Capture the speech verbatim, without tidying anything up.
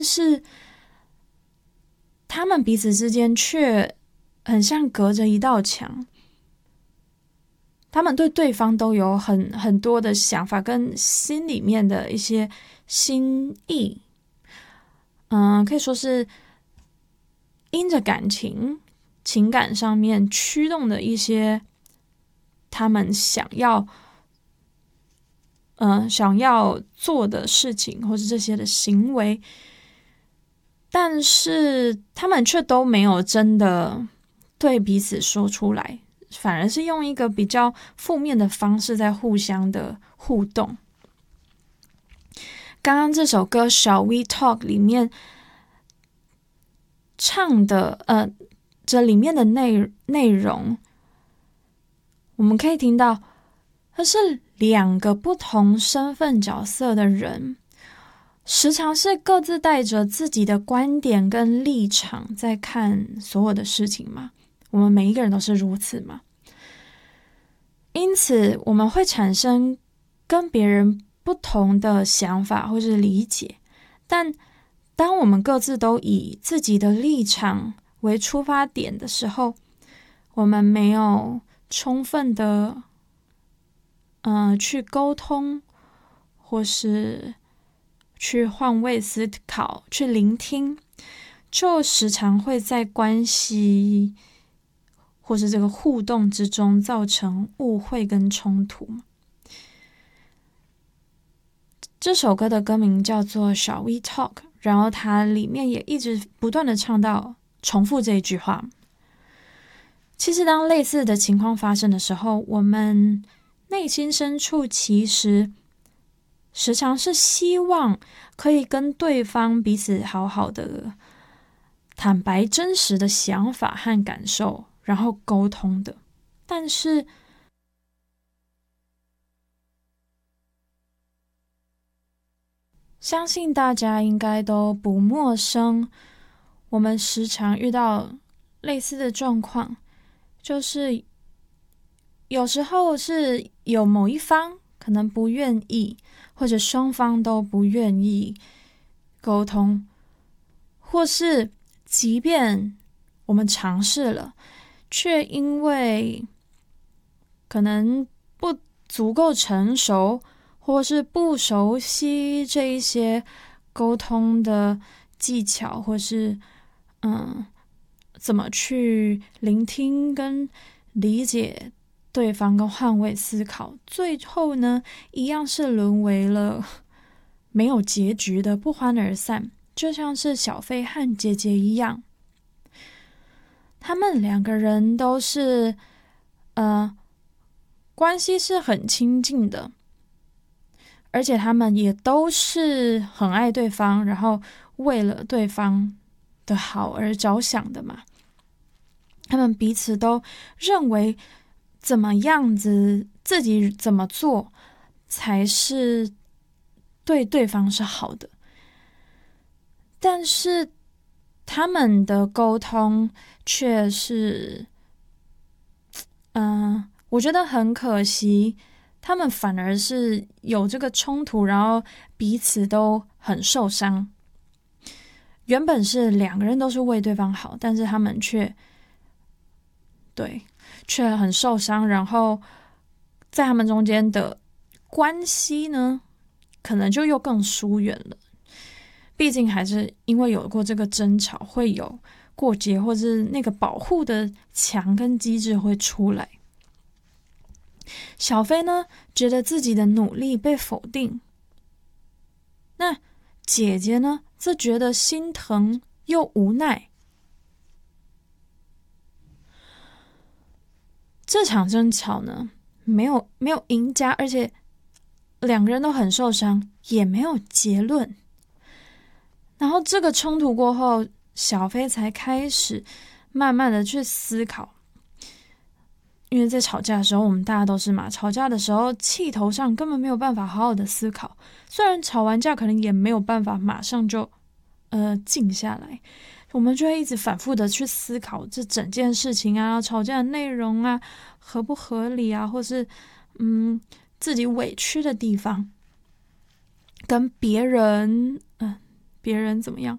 是他们彼此之间却很像隔着一道墙，他们对对方都有很很多的想法跟心里面的一些心意，嗯，可以说是因着感情、情感上面驱动的一些他们想要，嗯、呃，想要做的事情，或是这些的行为，但是他们却都没有真的对彼此说出来，反而是用一个比较负面的方式在互相的互动。刚刚这首歌《Shall We Talk》里面唱的，呃，这里面的内内容，我们可以听到，它是两个不同身份角色的人，时常是各自带着自己的观点跟立场在看所有的事情嘛。我们每一个人都是如此嘛。因此，我们会产生跟别人不同的想法或是理解，但当我们各自都以自己的立场为出发点的时候，我们没有充分的呃去沟通，或是去换位思考，去聆听，就时常会在关系或是这个互动之中造成误会跟冲突。这首歌的歌名叫做 Shall We Talk， 然后它里面也一直不断的唱到重复这一句话。其实当类似的情况发生的时候，我们内心深处其实时常是希望可以跟对方彼此好好的坦白真实的想法和感受，然后沟通的。但是相信大家应该都不陌生，我们时常遇到类似的状况，就是有时候是有某一方可能不愿意，或者双方都不愿意沟通，或是即便我们尝试了，却因为可能不足够成熟，或是不熟悉这一些沟通的技巧，或是嗯，怎么去聆听跟理解对方跟换位思考，最后呢，一样是沦为了没有结局的不欢而散，就像是小飞和姐姐一样，他们两个人都是呃关系是很亲近的，而且他们也都是很爱对方，然后为了对方的好而着想的嘛。他们彼此都认为怎么样子，自己怎么做才是对对方是好的。但是他们的沟通却是，嗯、呃，我觉得很可惜，他们反而是有这个冲突，然后彼此都很受伤。原本是两个人都是为对方好，但是他们却对却很受伤，然后在他们中间的关系呢，可能就又更疏远了。毕竟还是因为有过这个争吵，会有过节，或是那个保护的墙跟机制会出来。小飞呢，觉得自己的努力被否定，那姐姐呢，则觉得心疼又无奈。这场争吵呢，没有没有赢家，而且两个人都很受伤，也没有结论。然后这个冲突过后，小飞才开始慢慢的去思考，因为在吵架的时候，我们大家都是嘛，吵架的时候气头上根本没有办法好好的思考，虽然吵完架可能也没有办法马上就呃静下来，我们就会一直反复的去思考这整件事情啊，吵架的内容啊，合不合理啊，或是嗯自己委屈的地方，跟别人嗯、呃、别人怎么样，